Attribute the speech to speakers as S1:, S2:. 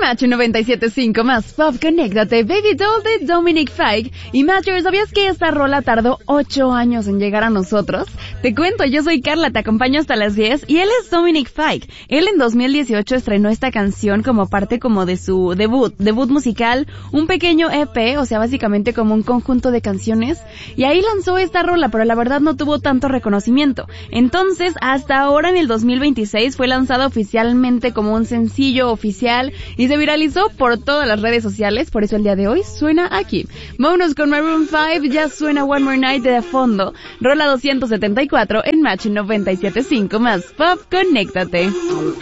S1: Match 97.5 más Pop, conéctate, Baby Doll de Dominic Fike. Y Matcher, ¿sabías que esta rola tardó 8 años en llegar a nosotros? Te cuento, yo soy Carla, te acompaño hasta las 10 y él es Dominic Fike. Él en 2018 estrenó esta canción como parte como de su debut musical, un pequeño EP, o sea, básicamente como un conjunto de canciones. Y ahí lanzó esta rola, pero la verdad no tuvo tanto reconocimiento. Entonces, hasta ahora en el 2026 fue lanzada oficialmente como un sencillo oficial y se viralizó por todas las redes sociales, por eso el día de hoy suena aquí. Vámonos con Maroon 5, ya suena One More Night de fondo, rola 274 en Match 97.5 más Pop, conéctate.